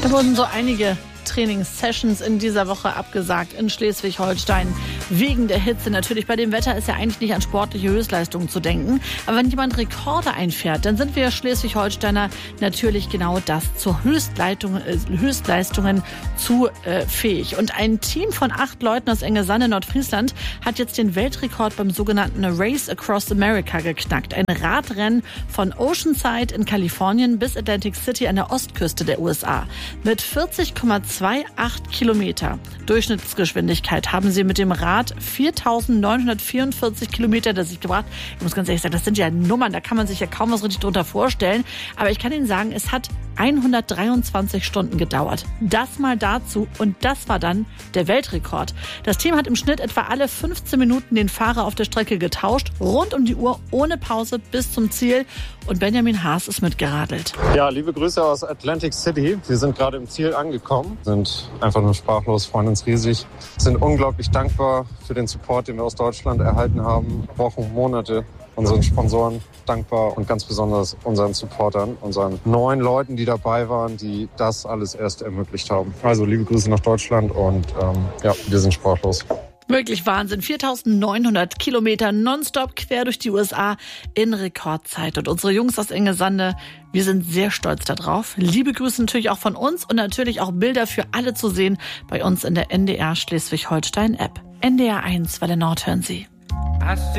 Da wurden so einige Trainingssessions in dieser Woche abgesagt in Schleswig-Holstein wegen der Hitze. Natürlich, bei dem Wetter ist ja eigentlich nicht an sportliche Höchstleistungen zu denken. Aber wenn jemand Rekorde einfährt, dann sind wir Schleswig-Holsteiner natürlich genau das, zur Höchstleistungen zu fähig. Und ein Team von 8 Leuten aus Engesanne, Nordfriesland, hat jetzt den Weltrekord beim sogenannten Race Across America geknackt. Ein Radrennen von Oceanside in Kalifornien bis Atlantic City an der Ostküste der USA. Mit 40,28 Kilometer Durchschnittsgeschwindigkeit haben sie mit dem Rad 4.944 Kilometer das sich gebracht. Ich muss ganz ehrlich sagen, das sind ja Nummern, da kann man sich ja kaum was richtig drunter vorstellen. Aber ich kann Ihnen sagen, es hat 123 Stunden gedauert. Das mal dazu und das war dann der Weltrekord. Das Team hat im Schnitt etwa alle 15 Minuten den Fahrer auf der Strecke getauscht, rund um die Uhr, ohne Pause bis zum Ziel. Und Benjamin Haas ist mitgeradelt. Ja, liebe Grüße aus Atlantic City. Wir sind gerade im Ziel angekommen, sind einfach nur sprachlos, freuen uns riesig, sind unglaublich dankbar für den Support, den wir aus Deutschland erhalten haben. Wochen, Monate. Unseren Sponsoren dankbar und ganz besonders unseren Supportern, unseren 9 Leuten, die dabei waren, die das alles erst ermöglicht haben. Also liebe Grüße nach Deutschland und wir sind sprachlos. Wirklich Wahnsinn. 4.900 Kilometer nonstop quer durch die USA in Rekordzeit. Und unsere Jungs aus Engesande, wir sind sehr stolz darauf. Liebe Grüße natürlich auch von uns und natürlich auch Bilder für alle zu sehen bei uns in der NDR Schleswig-Holstein App. NDR 1 Welle Nord hören Sie.